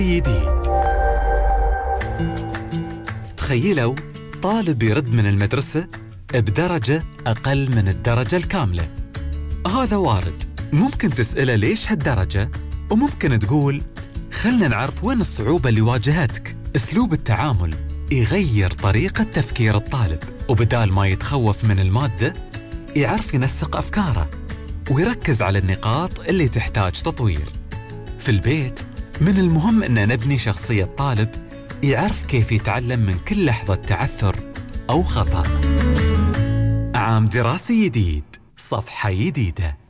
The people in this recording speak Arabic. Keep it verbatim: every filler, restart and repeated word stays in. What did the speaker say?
جديد. تخيلوا طالب يرد من المدرسة بدرجة أقل من الدرجة الكاملة. هذا وارد، ممكن تسأله ليش هالدرجة، وممكن تقول خلنا نعرف وين الصعوبة اللي واجهتك. أسلوب التعامل يغير طريقة تفكير الطالب، وبدال ما يتخوف من المادة يعرف ينسق أفكاره ويركز على النقاط اللي تحتاج تطوير. في البيت من المهم أن نبني شخصية طالب يعرف كيف يتعلم من كل لحظة تعثر أو خطأ. عام دراسي جديد، صفحة جديدة.